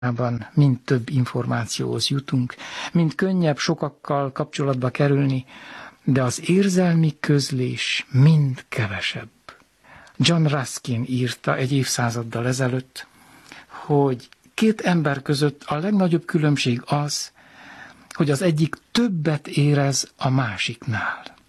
mind több információhoz jutunk, mind könnyebb sokakkal kapcsolatba kerülni, de az érzelmi közlés mind kevesebb. John Ruskin írta egy évszázaddal ezelőtt, hogy két ember között a legnagyobb különbség az, hogy az egyik többet érez a másiknál.